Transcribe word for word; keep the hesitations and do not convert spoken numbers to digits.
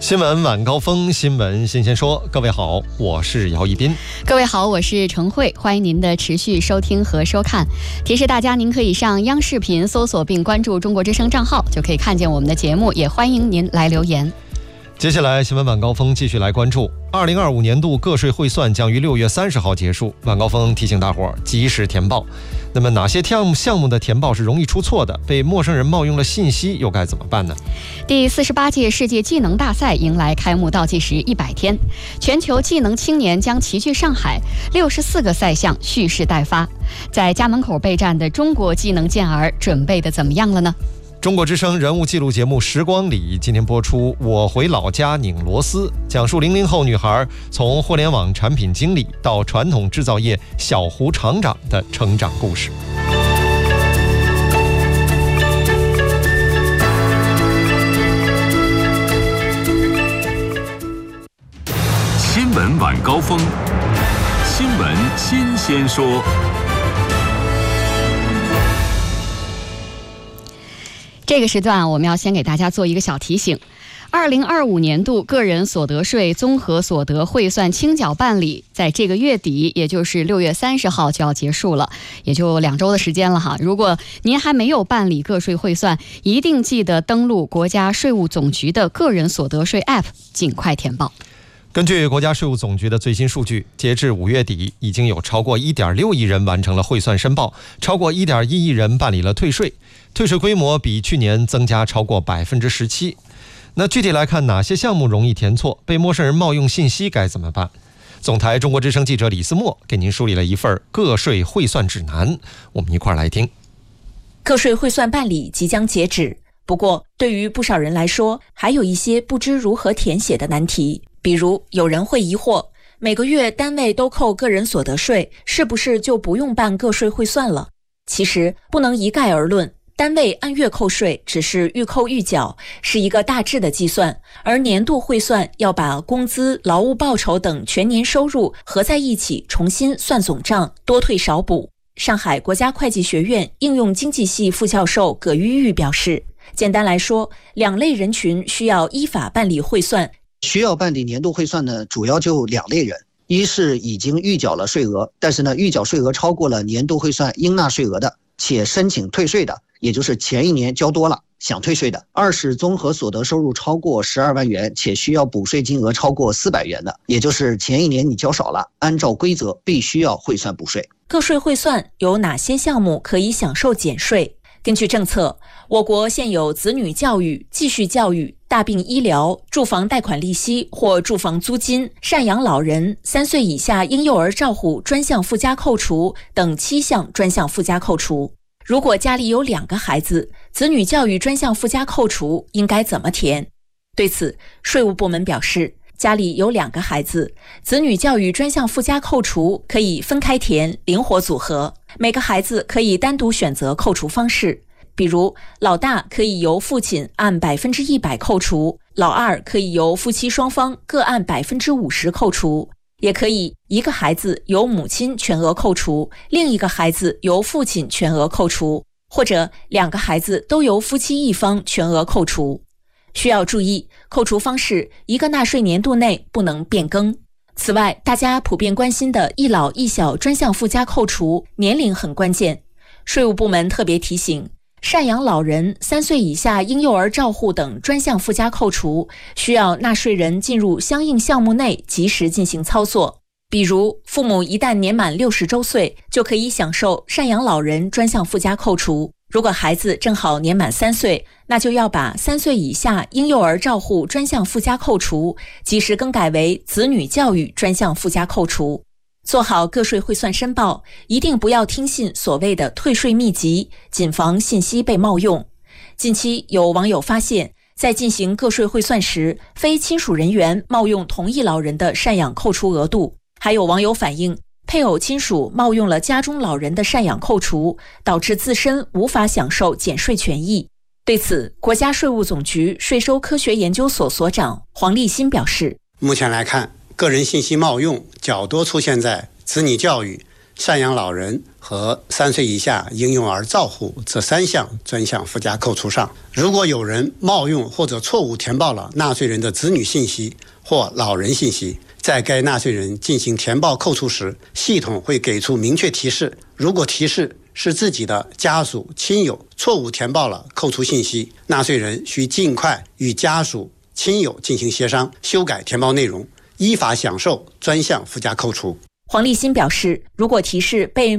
新闻晚高峰，新闻新鲜说。各位好，我是姚一斌。 各位好，我是程慧，欢迎您的持续收听和收看。提示大家，您可以上央视频搜索并关注中国之声账号，就可以看见我们的节目，也欢迎您来留言。 接下来新闻晚高峰继续来关注二零二五年度个税汇算将于六月三十号结束，晚高峰提醒大伙儿及时填报。那么哪些项目项目的填报是容易出错的，被陌生人冒用了信息又该怎么办呢？ 第四十八届世界技能大赛迎来开幕倒计时一百天，全球技能青年将齐聚上海，六十四个赛项蓄势待发。在家门口备战的中国技能健儿准备的怎么样了呢？ 中国之声人物纪录节目《时光里》今天播出《我回老家拧螺丝》，讲述零零后女孩从互联网产品经理到传统制造业小湖厂长的成长故事。 新闻晚高峰，新闻新鲜说。 这个时段我们要先给大家做一个小提醒，二零二五年度个人所得税综合所得汇算清缴办理在这个月底，也就是六月三十号就要结束了，也就两周的时间了哈。如果您还没有办理个税汇算，一定记得登录国家税务总局的个人所得税 App， 尽快填报。 根据国家税务总局的最新数据，截至五月底，已经有超过 一点六亿人完成了汇算申报，超过 一点一亿人办理了退税，退税规模比去年增加超过 百分之十七。 那具体来看，哪些项目容易填错，被陌生人冒用信息该怎么办？总台中国之声记者李思墨给您梳理了一份个税汇算指南，我们一块儿来听。 个税汇算办理即将截止，不过对于不少人来说，还有一些不知如何填写的难题。比如有人会疑惑，每个月单位都扣个人所得税，是不是就不用办个税汇算了？其实不能一概而论，单位按月扣税只是预扣预缴，是一个大致的计算，而年度汇算要把工资、劳务报酬等全年收入合在一起重新算总账，多退少补。上海国家会计学院应用经济系副教授葛玉玉表示，简单来说，两类人群需要依法办理汇算。 需要办理年度汇算呢，主要就两类人，一是已经预缴了税额，但是呢预缴税额超过了年度汇算应纳税额的，且申请退税的，也就是前一年交多了想退税的；二是综合所得收入超过十二万元，且需要补税金额超过四百元的，也就是前一年你交少了，按照规则必须要汇算补税。 个税汇算有哪些项目可以享受减税？根据政策，我国现有子女教育、继续教育、大病医疗、住房贷款利息或住房租金、赡养老人、三岁以下婴幼儿照护专项附加扣除等七项专项附加扣除。如果家里有两个孩子，子女教育专项附加扣除应该怎么填？对此，税务部门表示，家里有两个孩子，子女教育专项附加扣除可以分开填，灵活组合，每个孩子可以单独选择扣除方式。比如老大可以由父亲按百分之一百扣除，老二可以由夫妻双方各按百分之五十扣除，也可以一个孩子由母亲全额扣除，另一个孩子由父亲全额扣除，或者两个孩子都由夫妻一方全额扣除。需要注意，扣除方式一个纳税年度内不能变更。此外，大家普遍关心的一老一小专项附加扣除，年龄很关键。税务部门特别提醒，赡养老人、三岁以下婴幼儿照护等专项附加扣除，需要纳税人进入相应项目内及时进行操作。比如，父母一旦年满六十周岁，就可以享受赡养老人专项附加扣除。如果孩子正好年满三岁，那就要把三岁以下婴幼儿照护专项附加扣除及时更改为子女教育专项附加扣除。做好个税汇算申报，一定不要听信所谓的退税秘籍，谨防信息被冒用。近期有网友发现，在进行个税汇算时，非亲属人员冒用同一老人的赡养扣除额度，还有网友反映，配偶亲属冒用了家中老人的赡养扣除，导致自身无法享受减税权益。对此，国家税务总局税收科学研究所所长黄立新表示， 目前来看，个人信息冒用较多出现在子女教育、 赡养老人和三岁以下婴幼儿照护这三项专项附加扣除上。如果有人冒用或者错误填报了纳税人的子女信息或老人信息，在该纳税人进行填报扣除时，系统会给出明确提示。如果提示是自己的家属、亲友错误填报了扣除信息，纳税人需尽快与家属、亲友进行协商，修改填报内容，依法享受专项附加扣除。 黄立新表示，如果提示被